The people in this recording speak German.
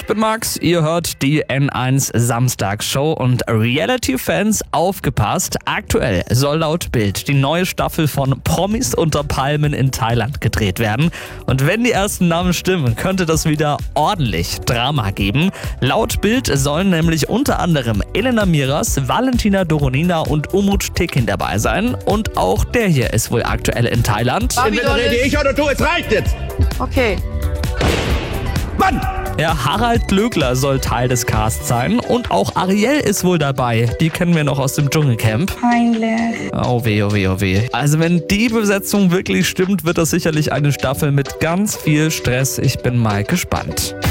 Ich bin Max, ihr hört die N1 Samstagshow und Reality-Fans aufgepasst. Aktuell soll laut Bild die neue Staffel von Promis unter Palmen in Thailand gedreht werden. Und wenn die ersten Namen stimmen, könnte das wieder ordentlich Drama geben. Laut Bild sollen nämlich unter anderem Elena Miras, Valentina Doronina und Umut Tekin dabei sein. Und auch der hier ist wohl aktuell in Thailand. Entweder rede ich oder du, es reicht jetzt! Okay. Mann! Ja, Harald Glöckler soll Teil des Casts sein und auch Ariel ist wohl dabei. Die kennen wir noch aus dem Dschungelcamp. Peinlich. Oh weh, oh weh, oh weh. Also wenn die Besetzung wirklich stimmt, wird das sicherlich eine Staffel mit ganz viel Stress. Ich bin mal gespannt.